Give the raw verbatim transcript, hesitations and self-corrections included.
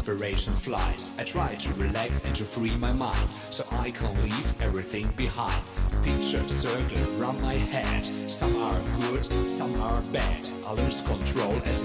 inspiration flies. I try to relax and to free my mind, so I can leave everything behind. Pictures circle around my head, some are good, some are bad. I lose control as